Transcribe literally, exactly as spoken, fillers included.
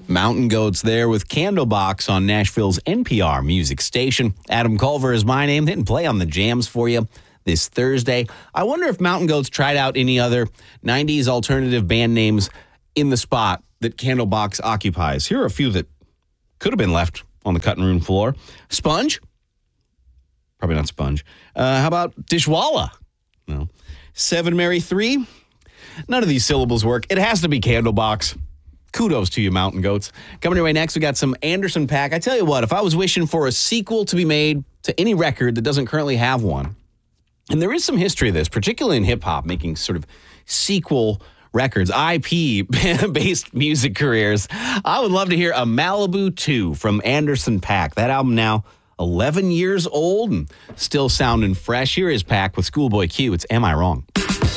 Mountain Goats there with Candlebox on Nashville's N P R music station. Adam Culver is my name. Hitting play on the jams for you this Thursday. I wonder if Mountain Goats tried out any other nineties alternative band names in the spot that Candlebox occupies. Here are a few that could have been left on the cutting room floor. Sponge? Probably not Sponge. Uh, how about Dishwalla? No. Seven Mary Three? None of these syllables work. It has to be Candlebox. Kudos to you, Mountain Goats. Coming your way next, we got some Anderson .Paak. I tell you what, if I was wishing for a sequel to be made to any record that doesn't currently have one, and there is some history of this, particularly in hip-hop, making sort of sequel records, I P-based music careers, I would love to hear a Malibu two from Anderson .Paak. That album now eleven years old and still sounding fresh. Here is Paak with Schoolboy Q. It's Am I Wrong?